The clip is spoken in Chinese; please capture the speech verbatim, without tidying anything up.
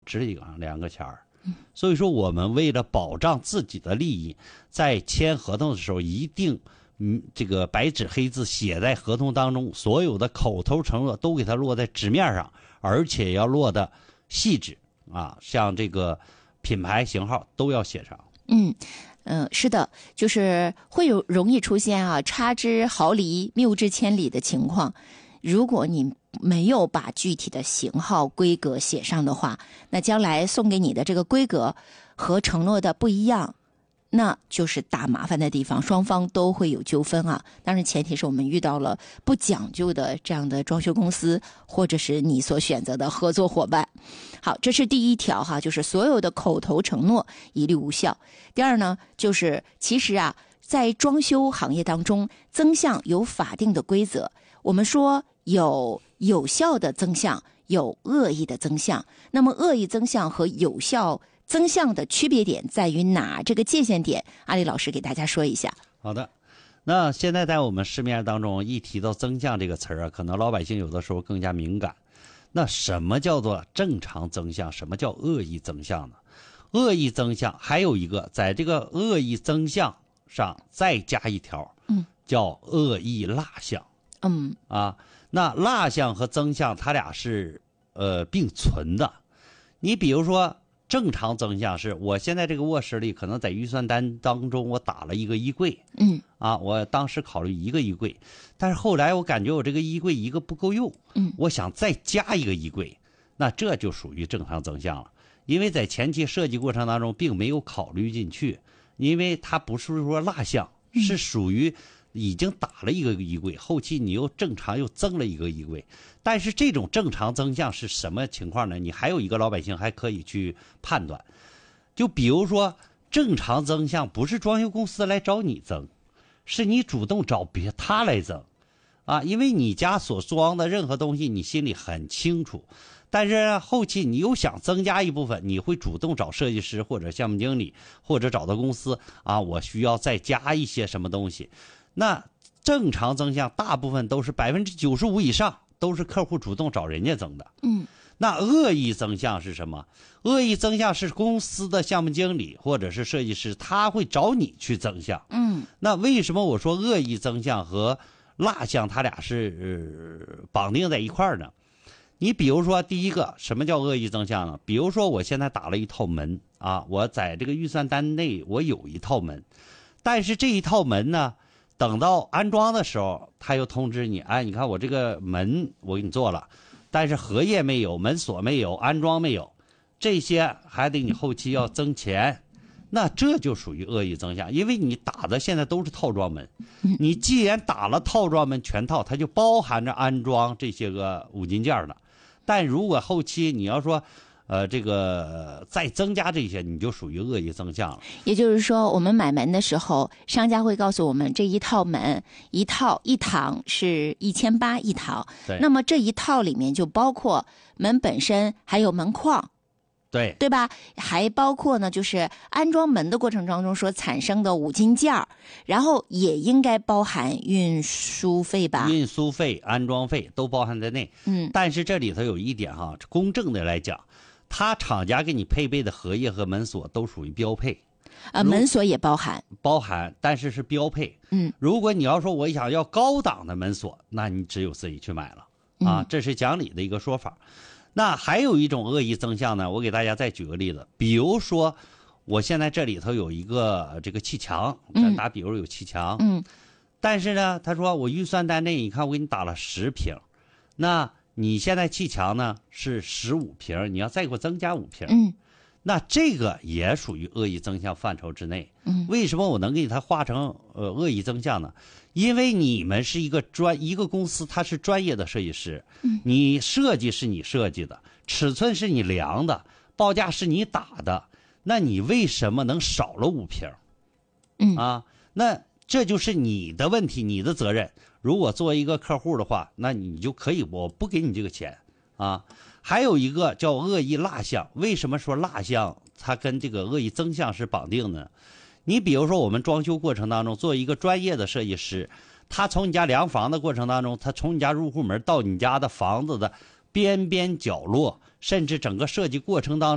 值两两个钱儿。所以说我们为了保障自己的利益，在签合同的时候一定嗯，这个白纸黑字写在合同当中，所有的口头承诺都给它落在纸面上，而且要落得细致啊，像这个品牌型号都要写上。 嗯嗯、呃，是的，就是会有容易出现啊差之毫厘谬之千里的情况。如果你没有把具体的型号规格写上的话，那将来送给你的这个规格和承诺的不一样，那就是大麻烦的地方，双方都会有纠纷啊。当然前提是我们遇到了不讲究的这样的装修公司，或者是你所选择的合作伙伴。好，这是第一条哈，就是所有的口头承诺一律无效。第二呢，就是其实啊在装修行业当中，增项有法定的规则。我们说有有效的增项，有恶意的增项。那么恶意增项和有效增项的区别点在于哪？这个界限点，阿里老师给大家说一下。 好的，那现在在我们市面当中，一提到增项这个词儿啊，可能老百姓有的时候更加敏感。那什么叫做正常增项？什么叫恶意增项呢？恶意增项还有一个，在这个恶意增项上再加一条，嗯，叫恶意落项。 嗯啊，那落项和增项它俩是呃并存的。你比如说正常增项是我现在这个卧室里可能在预算单当中我打了一个衣柜， 嗯啊，我当时考虑一个衣柜，但是后来我感觉我这个衣柜一个不够用， 嗯， 我想再加一个衣柜，那这就属于正常增项了，因为在前期设计过程当中并没有考虑进去，因为它不是说落项，是属于已经打了一个衣柜，后期你又正常又增了一个衣柜。但是这种正常增项是什么情况呢？你还有一个老百姓还可以去判断，就比如说正常增项不是装修公司来找你增，是你主动找别他来增啊，因为你家所装的任何东西你心里很清楚，但是后期你又想增加一部分，你会主动找设计师或者项目经理或者找到公司啊，我需要再加一些什么东西。那正常增项大部分都是百分之九十五以上都是客户主动找人家增的。 嗯， 那恶意增项是什么？恶意增项是公司的项目经理或者是设计师，他会找你去增项。 嗯， 那为什么我说恶意增项和落项他俩是、呃、绑定在一块儿呢？你比如说第一个，什么叫恶意增项呢？比如说我现在打了一套门啊，我在这个预算单内我有一套门，但是这一套门呢，等到安装的时候他又通知你，哎，你看我这个门我给你做了，但是荷叶没有，门锁没有，安装没有，这些还得你后期要增钱，那这就属于恶意增项，因为你打的现在都是套装门，你既然打了套装门全套，它就包含着安装这些个五金件了。但如果后期你要说呃，这个再增加这些，你就属于恶意增项了。 也就是说，我们买门的时候，商家会告诉我们这一套门一套一堂是一千八一套， 对， 那么这一套里面就包括门本身，还有门框。 对对吧？还包括呢，就是安装门的过程当中所产生的五金件儿，然后也应该包含运输费吧？ 运输费、安装费都包含在内。 嗯， 但是这里头有一点哈，公正的来讲，他厂家给你配备的荷叶和门锁都属于标配。 呃，门锁也包含， 包含，但是是标配。 嗯， 如果你要说我想要高档的门锁，那你只有自己去买了啊， 嗯、 这是讲理的一个说法。那还有一种恶意增项呢，我给大家再举个例子，比如说我现在这里头有一个这个砌墙，咱打比如有砌墙， 嗯， 但是呢，他说我预算单内，你看我给你打了十平，那你现在砌墙呢是十五平，你要再给我增加五平， 嗯， 那这个也属于恶意增项范畴之内。 嗯， 为什么我能给它划成呃恶意增项呢？因为你们是一个专一个公司，它是专业的设计师， 嗯， 你设计是你设计的，尺寸是你量的，报价是你打的，那你为什么能少了五平？ 嗯啊，那这就是你的问题，你的责任。如果作为一个客户的话，那你就可以，我不给你这个钱啊。还有一个叫恶意落项，为什么说落项它跟这个恶意增项是绑定的呢？你比如说我们装修过程当中，作为一个专业的设计师，他从你家量房的过程当中，他从你家入户门到你家的房子的边边角落，甚至整个设计过程当中